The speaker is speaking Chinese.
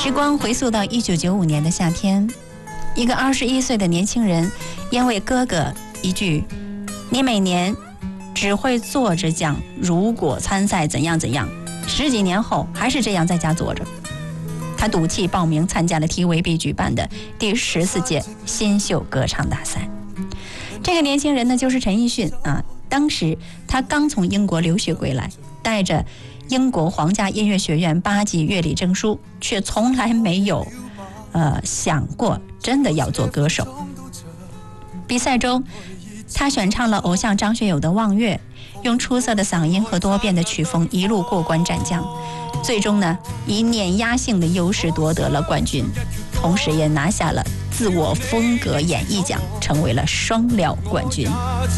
时光回溯到1995年的夏天，一个21岁的年轻人因为哥哥一句“你每年只会坐着讲如果参赛怎样怎样”，10几年后还是这样在家坐着。他赌气报名参加了 TVB 举办的第14届新秀歌唱大赛。这个年轻人呢，就是陈奕迅啊。当时他刚从英国留学归来，带着英国皇家音乐学院8级乐理证书，却从来没有想过真的要做歌手。比赛中，他选唱了偶像张学友的《望月》，用出色的嗓音和多变的曲风一路过关斩将，最终呢，以碾压性的优势夺得了冠军，同时也拿下了自我风格演绎奖，成为了双料冠军。